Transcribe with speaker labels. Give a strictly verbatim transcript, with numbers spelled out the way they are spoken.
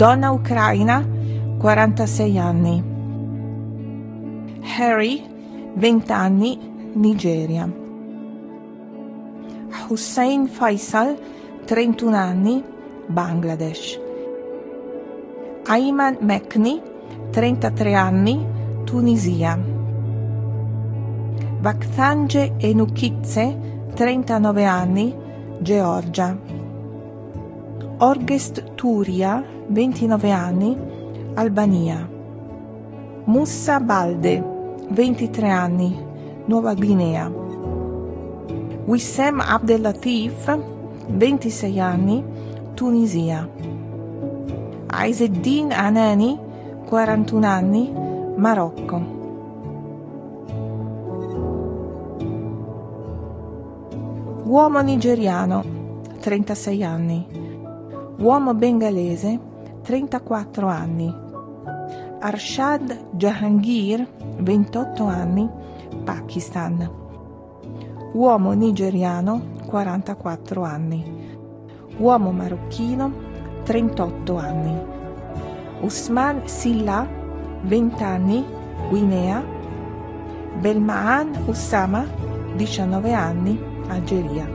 Speaker 1: donna ucraina, quarantasei anni. Harry, venti anni, Nigeria. Hussein Faisal, trentuno anni, Bangladesh. Ayman Mekni, trentatré anni, Tunisia. Vakhtanje Enukidze, trentanove anni, Georgia. Orgest Turia, ventinove anni, Albania. Moussa Balde, ventitré anni, Nuova Guinea. Wissem Abdellatif, ventisei anni, Tunisia. Aizeddin Anani, quarantuno anni, Marocco. Uomo nigeriano, trentasei anni. Uomo bengalese, trentaquattro anni. Arshad Jahangir, ventotto anni, Pakistan. Uomo nigeriano, quarantaquattro anni. Uomo marocchino, trentotto anni. Usman Silla, venti anni, Guinea. Belmaan Ussama, diciannove anni, Algeria.